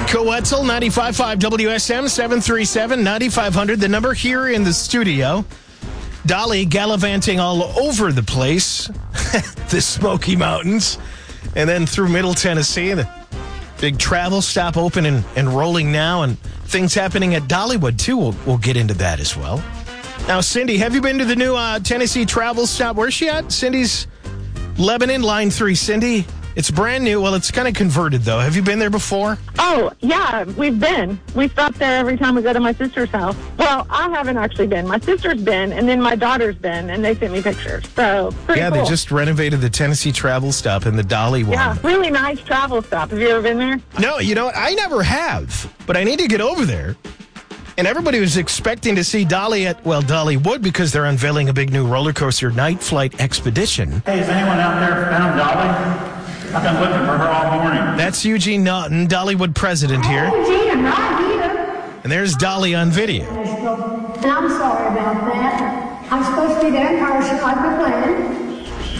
Marco Wetzel, 95.5 WSM, 737-9500. The number here in the studio. Dolly gallivanting all over the place, the Smoky Mountains, and then through Middle Tennessee. The big travel stop open and rolling now, and things happening at Dollywood, too. We'll get into that as well. Now, Cindy, have you been to the new Tennessee travel stop? Where's she at? Cindy's Lebanon, line 3. Cindy, it's brand new. Well, it's kind of converted, though. Have you been there before? Oh, yeah, we've been. We stop there every time we go to my sister's house. Well, I haven't actually been. My sister's been, and then my daughter's been, and they sent me pictures. So, pretty cool. They just renovated the Tennessee travel stop and the Dolly one. Yeah, really nice travel stop. Have you ever been there? No, you know what? I never have, but I need to get over there. And everybody was expecting to see Dolly at, Dollywood, because they're unveiling a big new roller coaster, Night Flight Expedition. Hey, has anyone out there found Dolly? I've been looking for her all morning. That's Eugene Naughton, Dollywood president here. Eugene, I'm right here. And there's Dolly on video. And I'm sorry about that. I'm supposed to be there in person like we planned.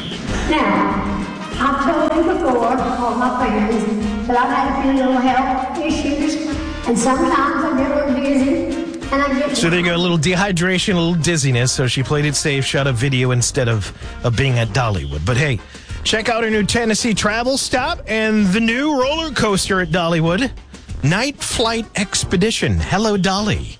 Now, I've told you before, all my friends, that I've had a few little health issues, and sometimes I get a little dizzy. So they got a little dehydration, a little dizziness, so she played it safe, shot a video instead of being at Dollywood. But hey, check out her new Tennessee travel stop and the new roller coaster at Dollywood, Night Flight Expedition. Hello, Dolly.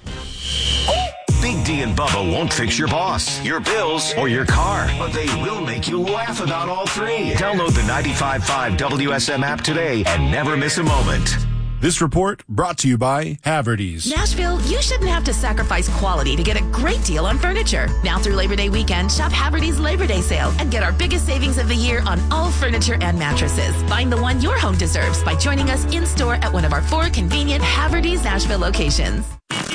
Big D and Bubba won't fix your boss, your bills, or your car, but they will make you laugh about all three. Download the 95.5 WSM app today and never miss a moment. This report brought to you by Haverty's. Nashville, you shouldn't have to sacrifice quality to get a great deal on furniture. Now through Labor Day weekend, shop Haverty's Labor Day sale and get our biggest savings of the year on all furniture and mattresses. Find the one your home deserves by joining us in-store at one of our 4 convenient Haverty's Nashville locations.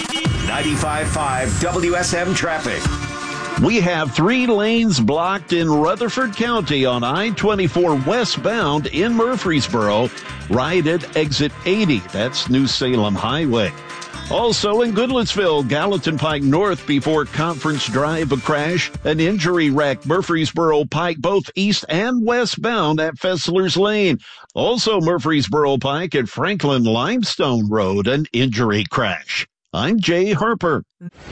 95.5 WSM traffic. We have 3 lanes blocked in Rutherford County on I-24 westbound in Murfreesboro, right at exit 80. That's New Salem Highway. Also in Goodlettsville, Gallatin Pike North before Conference Drive, a crash, an injury wreck, Murfreesboro Pike, both east and westbound at Fessler's Lane. Also Murfreesboro Pike at Franklin Limestone Road, an injury crash. I'm Jay Harper.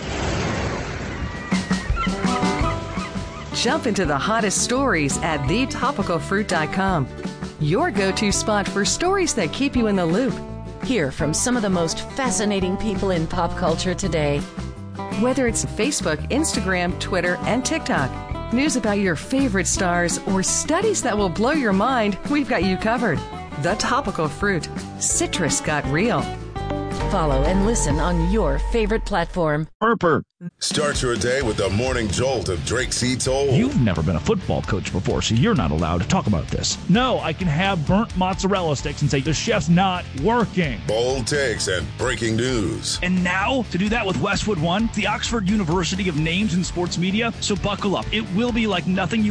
Jump into the hottest stories at thetopicalfruit.com. Your go-to spot for stories that keep you in the loop. Hear from some of the most fascinating people in pop culture today. Whether it's Facebook, Instagram, Twitter, and TikTok, news about your favorite stars, or studies that will blow your mind, we've got you covered. The Topical Fruit. Citrus got real. Follow and listen on your favorite platform. Harper. Start your day with the morning jolt of Drake C. Toll. You've never been a football coach before, so you're not allowed to talk about this. No, I can have burnt mozzarella sticks and say the chef's not working. Bold takes and breaking news. And now, to do that with Westwood One, the Oxford University of Names in Sports Media, so buckle up. It will be like nothing you